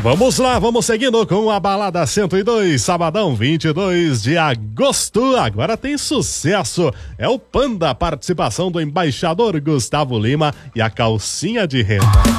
Vamos lá, vamos seguindo com a Balada 102, sabadão 22 de agosto. Agora tem sucesso, é o Panda, participação do embaixador Gustavo Lima e a calcinha de renda.